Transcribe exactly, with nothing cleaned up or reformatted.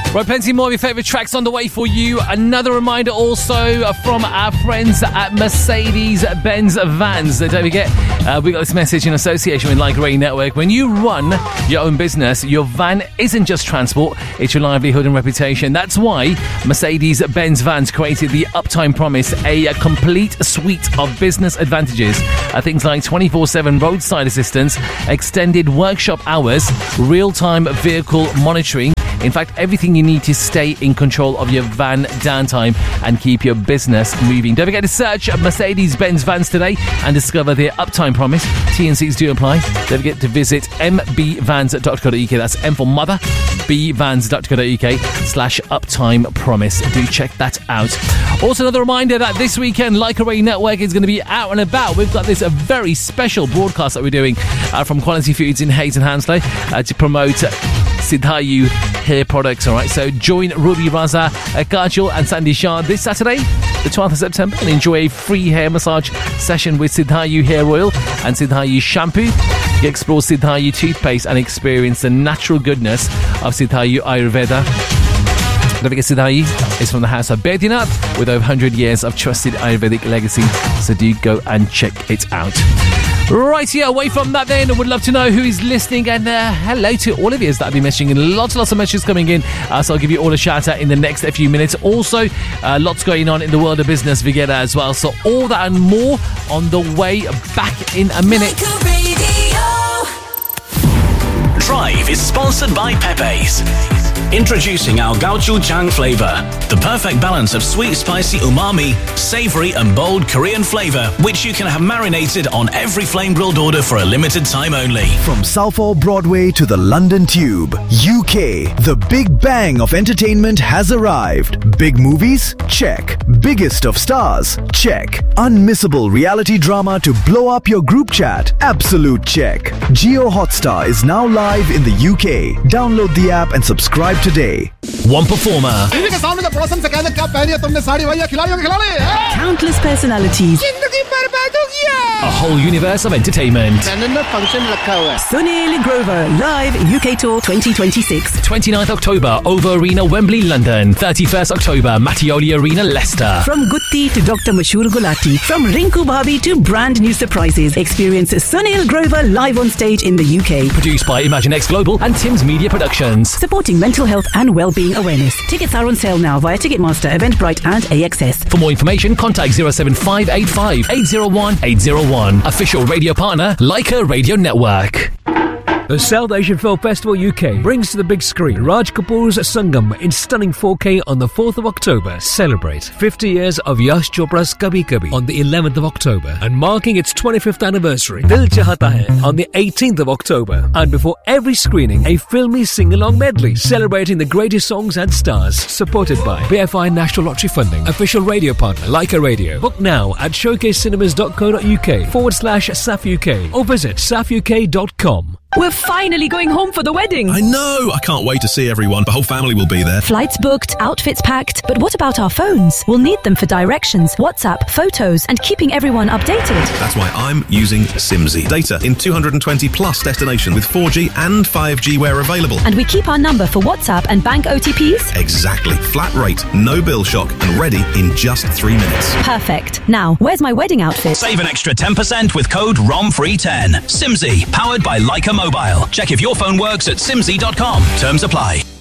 Right, plenty more of your favourite tracks on the way for you. Another reminder also from our friends at Mercedes-Benz Vans. Don't forget, uh, we got this message in association with Like Radio Network. When you run your own business, your van isn't just transport, it's your livelihood and reputation. That's why Mercedes-Benz Vans created the Uptime Promise, a, a complete suite of business advantages. Uh, things like twenty-four seven roadside assistance, extended workshop hours, real-time vehicle monitoring. In fact, everything you need to stay in control of your van downtime and keep your business moving. Don't forget to search Mercedes-Benz Vans today and discover their Uptime Promise. T and Cs do apply. Don't forget to visit m b vans dot co dot u k. That's M for mother, b vans dot co dot u k slash Uptime Promise. Do check that out. Also, another reminder that this weekend, Like a Radio Network is going to be out and about. We've got this a very special broadcast that we're doing uh, from Quality Foods in Hayes and Hounslow uh, to promote uh, Siddhayu hair products. All right, so join Ruby Raza, uh, Kajol and Sandy Shah this Saturday, the twelfth of September, and enjoy a free hair massage session with Siddhayu hair oil and Siddhayu shampoo. You explore Siddhayu toothpaste and experience the natural goodness of Siddhayu Ayurveda. Don't forget, Siddhayu is from the house of Baidyanath with over one hundred years of trusted Ayurvedic legacy, so do go and check it out. Right, yeah, away from that then, I would love to know who is listening, and uh, hello to all of you that have been messaging in. Lots lots of messages coming in, uh, so I'll give you all a shout out in the next few minutes. Also, uh, lots going on in the world of business, Vigetta, as well. So all that and more on the way back in a minute. Drive is sponsored by Pepe's. Introducing our gochujang flavor, the perfect balance of sweet, spicy umami, savory and bold Korean flavor, which you can have marinated on every flame grilled order for a limited time only. From Southall Broadway to the London Tube, U K, the big bang of entertainment has arrived. Big movies? Check. Biggest of stars? Check. Unmissable reality drama to blow up your group chat? Absolute check. Jio Hotstar is now live in the U K. Download the app and subscribe today. One performer. Countless personalities. A whole universe of entertainment. Sunil Grover live U K Tour twenty twenty-six. twenty-ninth October, Over Arena, Wembley, London. thirty-first October, Mattioli Arena, Leicester. From Gutti to Doctor Mashur Gulati, from Rinku Bhabi to brand new surprises. Experience Sunil Grover live on stage in the U K. Produced by ImagineX Global and Tim's Media Productions. Supporting mental health and well-being awareness. Tickets are on sale now via Ticketmaster, Eventbrite and A X S. For more information, contact zero seven five eight five eight zero one eight zero one. Official radio partner, Leica Radio Network. The South Asian Film Festival U K brings to the big screen Raj Kapoor's Sangam in stunning four K on the fourth of October. Celebrate fifty years of Yash Chopra's Kabhi Kabhi on the eleventh of October, and marking its twenty-fifth anniversary, Dil Chahta Hai on the eighteenth of October. And before every screening, a filmy sing-along medley celebrating the greatest songs and stars, supported by B F I National Lottery Funding, official radio partner Leica Radio. Book now at showcasecinemas.co.uk forward slash SAFUK or visit safuk dot com. We're finally going home for the wedding. I know. I can't wait to see everyone. The whole family will be there. Flights booked, outfits packed. But what about our phones? We'll need them for directions, WhatsApp, photos, and keeping everyone updated. That's why I'm using Simsy. Data in two hundred twenty plus destinations with four G and five G where available. And we keep our number for WhatsApp and bank O T Ps? Exactly. Flat rate, no bill shock, and ready in just three minutes. Perfect. Now, where's my wedding outfit? Save an extra ten percent with code R O M free ten. Simsy, powered by Leica Mobile. Check if your phone works at simsy dot com. Terms apply.